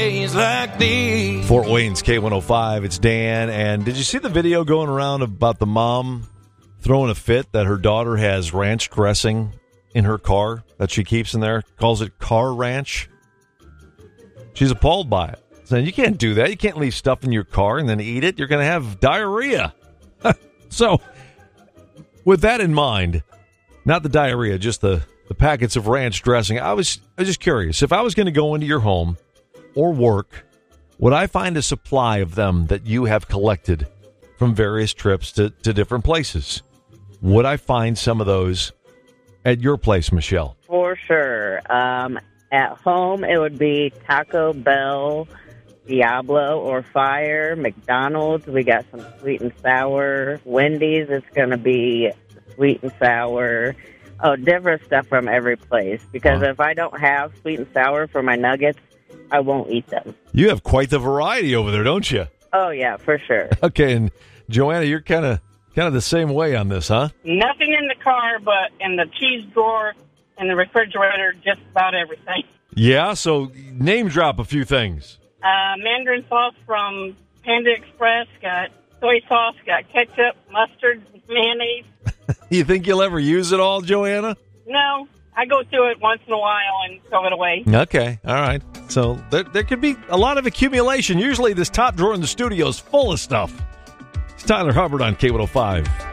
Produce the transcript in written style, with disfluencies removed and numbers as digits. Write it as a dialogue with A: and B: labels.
A: days like these.
B: Fort Wayne's K105, it's Dan. And did you see the video going around about the mom throwing a fit that her daughter has ranch dressing in her car that she keeps in there? Calls it car ranch. She's appalled by it. Saying, you can't do that. You can't leave stuff in your car and then eat it. You're going to have diarrhea. So, with that in mind, not the diarrhea, just the packets of ranch dressing, I was just curious. If I was going to go into your home or work, would I find a supply of them that you have collected from various trips to different places? Would I find some of those at your place, Michelle?
C: For sure. At home, it would be Taco Bell, Diablo or Fire, McDonald's. We got some sweet and sour. Wendy's, it's going to be sweet and sour. Oh, different stuff from every place. Because if I don't have sweet and sour for my nuggets, I won't eat them.
B: You have quite the variety over there, don't you?
C: Oh, yeah, for sure.
B: Okay, and Joanna, you're kind of the same way on this, huh?
D: Nothing in the car, but in the cheese drawer and the refrigerator, just about everything.
B: Yeah, so name drop a few things.
D: Mandarin sauce from Panda Express, got soy sauce, got ketchup, mustard, mayonnaise.
B: You think you'll ever use it all, Joanna?
D: No, I go through it once in a while and throw it away.
B: Okay, all right. So there could be a lot of accumulation. Usually this top drawer in the studio is full of stuff. It's Tyler Hubbard on K105.